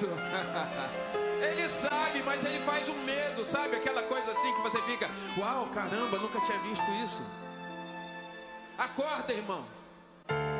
isso. Ele sabe, mas ele faz um medo, sabe? Aquela coisa assim que você fica, uau, caramba, nunca tinha visto isso. Acorda, irmão.